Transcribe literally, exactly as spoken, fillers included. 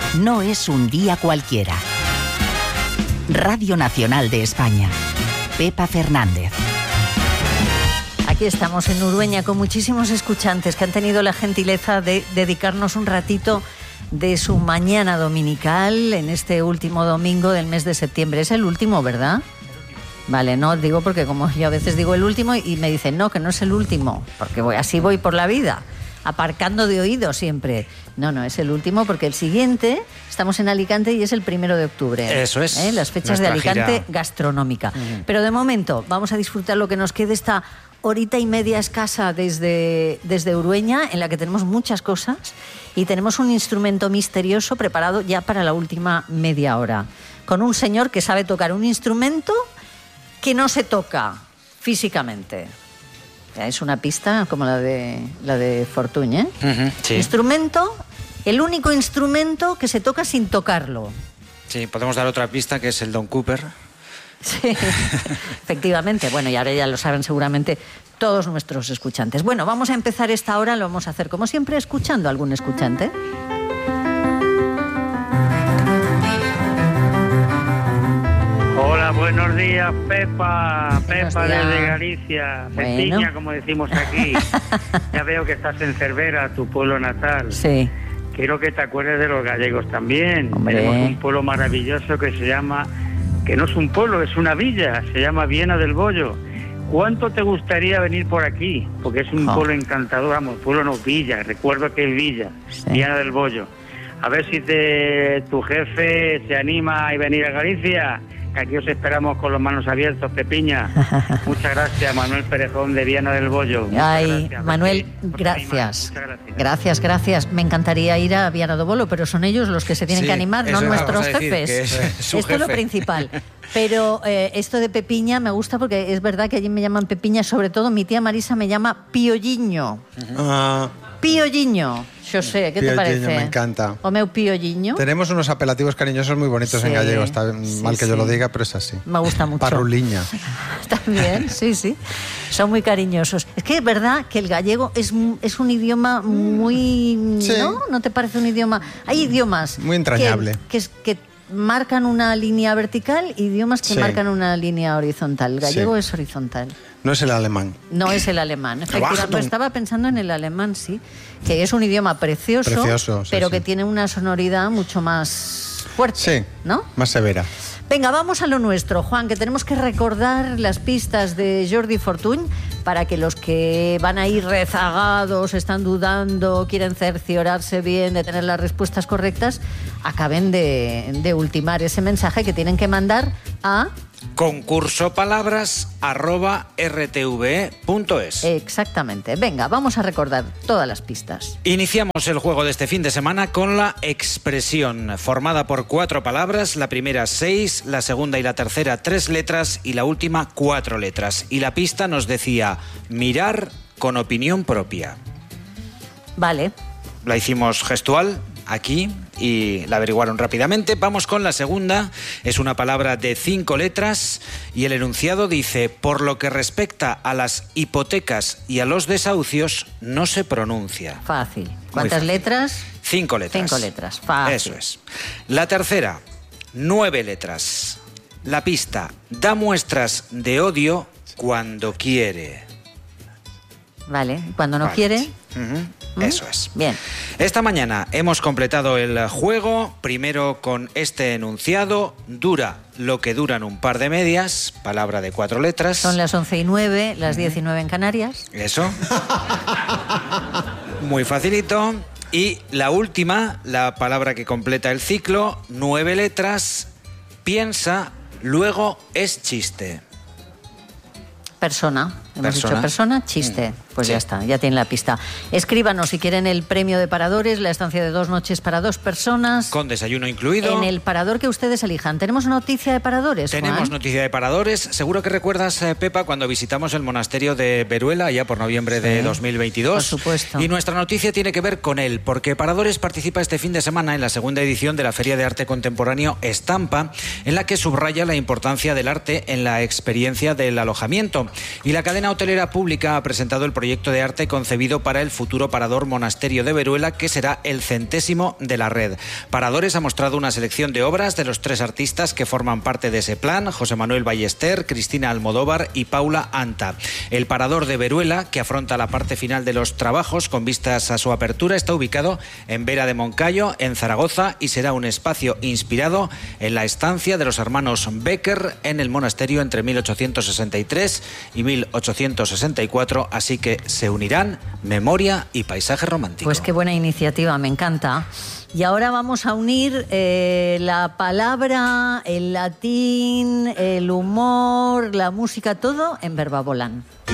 no es un día cualquiera. Radio Nacional de España. Pepa Fernández. Aquí estamos en Urueña con muchísimos escuchantes que han tenido la gentileza de dedicarnos un ratito de su mañana dominical en este último domingo del mes de septiembre. Es el último, ¿verdad? Vale, no digo porque como yo a veces digo el último y me dicen no, que no es el último, porque voy, así voy por la vida, aparcando de oído siempre. No, no, es el último porque el siguiente, estamos en Alicante y es el primero de octubre. Eso es. ¿Eh? Las fechas de Alicante gira gastronómica. Uh-huh. Pero de momento vamos a disfrutar lo que nos quede esta horita y media escasa desde, desde Urueña, en la que tenemos muchas cosas y tenemos un instrumento misterioso preparado ya para la última media hora, con un señor que sabe tocar un instrumento que no se toca físicamente. Es una pista como la de la de Fortuny, ¿eh? Uh-huh, sí. Instrumento, el único instrumento que se toca sin tocarlo. Sí, podemos dar otra pista que es el Don Cooper. Sí, efectivamente. Bueno, y ahora ya lo saben seguramente todos nuestros escuchantes. Bueno, vamos a empezar esta hora, lo vamos a hacer como siempre escuchando a algún escuchante. Hola, buenos días, Pepa. Buenos Pepa días. desde Galicia. Bueno. Pepiña, como decimos aquí. Ya veo que estás en Cervera, tu pueblo natal. Sí. Quiero que te acuerdes de los gallegos también. Hombre. Tenemos un pueblo maravilloso que se llama, que no es un pueblo, es una villa, se llama Viana del Bollo. ¿Cuánto te gustaría venir por aquí? Porque es un Oh. pueblo encantador, vamos, pueblo no, villa, recuerdo que es villa, Sí. Viana del Bollo. A ver si te, tu jefe se anima a venir a Galicia, que aquí os esperamos con las manos abiertas, Pepiña. Muchas gracias, Manuel Perejón de Viana del Bollo. Muchas Ay, gracias, Manuel, Pepi, por gracias. animar. Muchas gracias. Gracias, gracias. Me encantaría ir a Viana do Bolo, pero son ellos los que se tienen Sí, que animar, no eso nuestros vamos a decir, jefes. que es su Esto es lo jefe. principal. Pero eh, esto de Pepiña me gusta porque es verdad que allí me llaman Pepiña, sobre todo mi tía Marisa me llama Piolliño. Ah, Piolliño. Yo sé, ¿qué te Piolliño, parece? me encanta. O meu Piolliño. tenemos unos apelativos cariñosos muy bonitos Sí, en gallego. Está sí, mal que yo sí. lo diga, pero es así. Me gusta mucho. Parruliña. También, sí, sí. Son muy cariñosos. Es que es verdad que el gallego es, mu- es un idioma muy... Sí. ¿No? ¿No te parece un idioma? Hay idiomas... Muy entrañable. Que, que, es- que marcan una línea vertical y idiomas que Sí. marcan una línea horizontal. El gallego Sí. es horizontal. No es el alemán. No es el alemán. Efectivamente, Achtung. estaba pensando en el alemán, sí, que es un idioma precioso, Precioso, sí, pero sí. que tiene una sonoridad mucho más fuerte, Sí. ¿no? Más severa. Venga, vamos a lo nuestro, Juan, que tenemos que recordar las pistas de Jordi Fortuny para que los que van a ir rezagados, están dudando, quieren cerciorarse bien de tener las respuestas correctas, acaben de, de ultimar ese mensaje que tienen que mandar a... Concursopalabras arroba rtve.es. Exactamente. Venga, vamos a recordar todas las pistas. Iniciamos el juego de este fin de semana con la expresión, formada por cuatro palabras, la primera seis, la segunda y la tercera tres letras y la última cuatro letras. Y la pista nos decía, mirar con opinión propia. Vale. La hicimos gestual aquí y la averiguaron rápidamente. Vamos con la segunda. Es una palabra de cinco letras y el enunciado dice, por lo que respecta a las hipotecas y a los desahucios, no se pronuncia. Fácil. ¿Cuántas fácil. letras? Cinco letras. Cinco letras. Fácil. Eso es. La tercera, nueve letras. La pista, da muestras de odio cuando quiere. Vale. Cuando no Vale. quiere... Ujú, Eso es. Bien. Esta mañana hemos completado el juego, primero con este enunciado, dura lo que duran un par de medias, palabra de cuatro letras. Son las once y nueve, las diez y nueve en Canarias. Eso. Muy facilito. Y la última, la palabra que completa el ciclo, nueve letras, piensa, luego es chiste. Persona. Hemos Persona. dicho persona, chiste. Pues Sí. ya está, ya tienen la pista. Escríbanos si quieren el premio de paradores, la estancia de dos noches para dos personas. Con desayuno incluido. En el parador que ustedes elijan. ¿Tenemos noticia de paradores, Tenemos Juan? noticia de paradores. Seguro que recuerdas, eh, Pepa, cuando visitamos el monasterio de Veruela, ya por noviembre de dos mil veintidós. por supuesto. Y nuestra noticia tiene que ver con él, porque Paradores participa este fin de semana en la segunda edición de la Feria de Arte Contemporáneo Estampa, en la que subraya la importancia del arte en la experiencia del alojamiento. Y la cadena hotelera pública ha presentado el proyecto proyecto de arte concebido para el futuro parador Monasterio de Veruela, que será el centésimo de la red. Paradores ha mostrado una selección de obras de los tres artistas que forman parte de ese plan: José Manuel Ballester, Cristina Almodóvar y Paula Anta. El parador de Veruela, que afronta la parte final de los trabajos con vistas a su apertura, está ubicado en Vera de Moncayo, en Zaragoza, y será un espacio inspirado en la estancia de los hermanos Becker en el monasterio entre mil ochocientos sesenta y tres y mil ochocientos sesenta y cuatro, así que se unirán memoria y paisaje romántico. Pues qué buena iniciativa, me encanta. Y ahora vamos a unir eh, la palabra, el latín, el humor, la música, todo en Verba Volant.